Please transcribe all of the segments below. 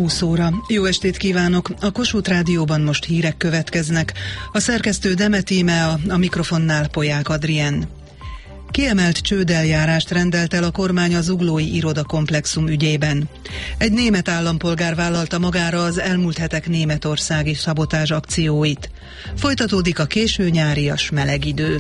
20 óra. Jó estét kívánok! A Kossuth Rádióban most hírek következnek. A szerkesztő Demet Íme, a mikrofonnál Polyák Adrien. Kiemelt csődeljárást rendelt el a kormány a zuglói irodakomplexum ügyében. Egy német állampolgár vállalta magára az elmúlt hetek németországi szabotázs akcióit. Folytatódik a késő nyárias meleg idő.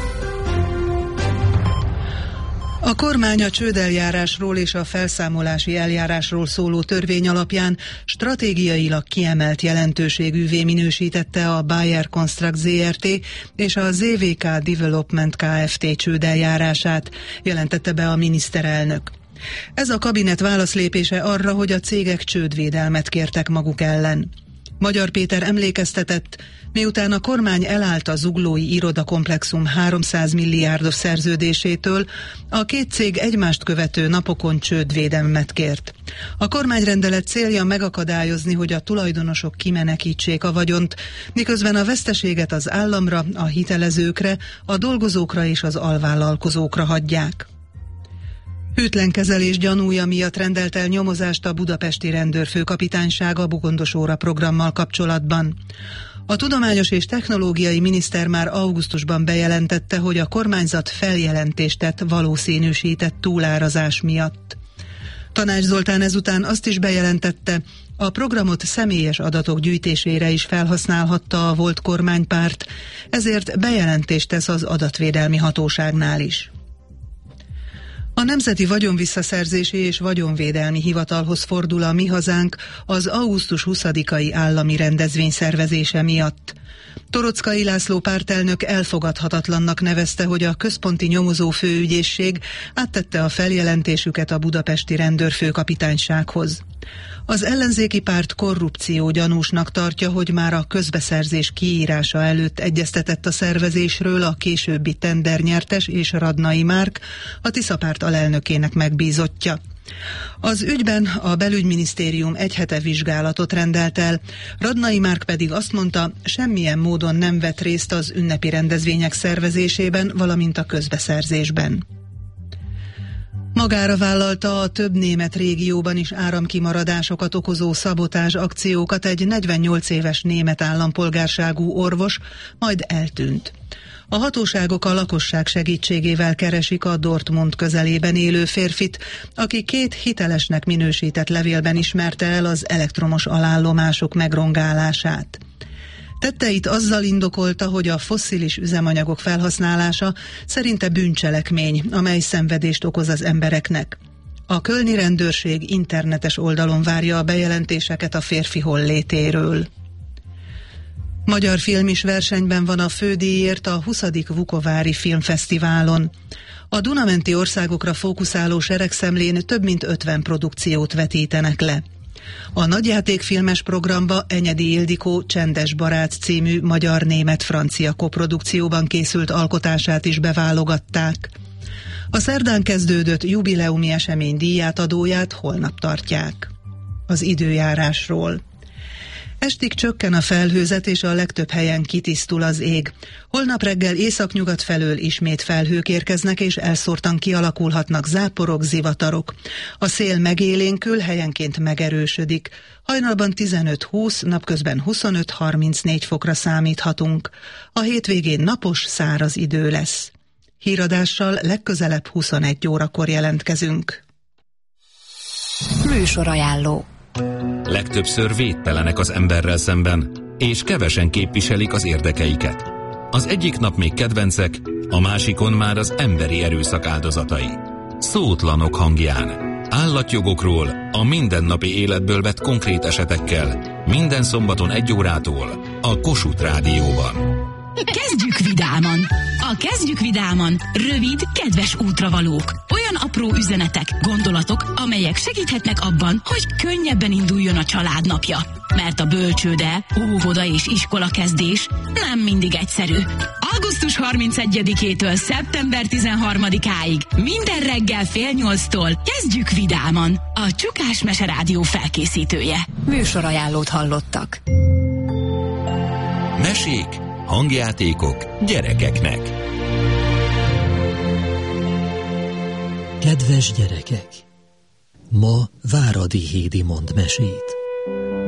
A kormány a csődeljárásról és a felszámolási eljárásról szóló törvény alapján stratégiailag kiemelt jelentőségűvé minősítette a Bayer Construct Zrt. És a ZVK Development Kft. Csődeljárását, jelentette be a miniszterelnök. Ez a kabinet válaszlépése arra, hogy a cégek csődvédelmet kértek maguk ellen. Magyar Péter emlékeztetett, miután a kormány elállt a zuglói irodakomplexum 300 milliárdos szerződésétől, a két cég egymást követő napokon csődvédelmet kért. A kormányrendelet célja megakadályozni, hogy a tulajdonosok kimenekítsék a vagyont, miközben a veszteséget az államra, a hitelezőkre, a dolgozókra és az alvállalkozókra hagyják. Hűtlen kezelés gyanúja miatt rendelt el nyomozást a budapesti rendőrfőkapitányság a Bugondos óra programmal kapcsolatban. A tudományos és technológiai miniszter már augusztusban bejelentette, hogy a kormányzat feljelentést tett valószínűsített túlárazás miatt. Tanács Zoltán ezután azt is bejelentette, a programot személyes adatok gyűjtésére is felhasználhatta a volt kormánypárt, ezért bejelentést tesz az adatvédelmi hatóságnál is. A Nemzeti Vagyonvisszaszerzési és Vagyonvédelmi Hivatalhoz fordul a Mi Hazánk az augusztus 20-ai állami rendezvény szervezése miatt. Torockai László pártelnök elfogadhatatlannak nevezte, hogy a központi nyomozó főügyészség áttette a feljelentésüket a budapesti rendőrfőkapitánysághoz. Az ellenzéki párt korrupció gyanúsnak tartja, hogy már a közbeszerzés kiírása előtt egyeztetett a szervezésről a későbbi tendernyertes és Radnai Márk, a Tisza párt alelnökének megbízottja. Az ügyben a belügyminisztérium egy hete vizsgálatot rendelt el, Radnai Márk pedig azt mondta, semmilyen módon nem vett részt az ünnepi rendezvények szervezésében, valamint a közbeszerzésben. Magára vállalta a több német régióban is áramkimaradásokat okozó szabotázs akciókat egy 48 éves német állampolgárságú orvos, majd eltűnt. A hatóságok a lakosság segítségével keresik a Dortmund közelében élő férfit, aki 2 hitelesnek minősített levélben ismerte el az elektromos alállomások megrongálását. Tetteit azzal indokolta, hogy a fosszilis üzemanyagok felhasználása szerinte bűncselekmény, amely szenvedést okoz az embereknek. A kölni rendőrség internetes oldalon várja a bejelentéseket a férfi hollétéről. Magyar film is versenyben van a fődíjért a 20. Vukovári Filmfesztiválon. A Duna-menti országokra fókuszáló seregszemlén több mint 50 produkciót vetítenek le. A nagyjátékfilmes programba Enyedi Ildikó Csendes barát című magyar-német-francia koprodukcióban készült alkotását is beválogatták. A szerdán kezdődött jubileumi esemény díjátadóját holnap tartják. Az időjárásról. Estig csökken a felhőzet, és a legtöbb helyen kitisztul az ég. Holnap reggel északnyugat felől ismét felhők érkeznek, és elszórtan kialakulhatnak záporok, zivatarok. A szél megélénkül, helyenként megerősödik. Hajnalban 15-20, napközben 25-34 fokra számíthatunk. A hétvégén napos, száraz idő lesz. Híradással legközelebb 21 órakor jelentkezünk. Műsorajánló. Legtöbbször védtelenek az emberrel szemben, és kevesen képviselik az érdekeiket. Az egyik nap még kedvencek, a másikon már az emberi erőszak áldozatai. Szótlanok hangján. Állatjogokról, a mindennapi életből vett konkrét esetekkel. Minden szombaton 1 órától a Kossuth Rádióban. Kezdjük vidáman! A Kezdjük vidáman rövid, kedves útravalók. Olyan apró üzenetek, gondolatok, amelyek segíthetnek abban, hogy könnyebben induljon a családnapja. Mert a bölcsőde, óvoda és iskola kezdés nem mindig egyszerű. Augusztus 31-től szeptember 13-áig minden reggel 7:30-tól Kezdjük vidáman, a Csukás Mese Rádió felkészítője. Műsorajánlót hallottak. Mesék, hangjátékok gyerekeknek. Kedves gyerekek! Ma Váradi Hédi mond mesét.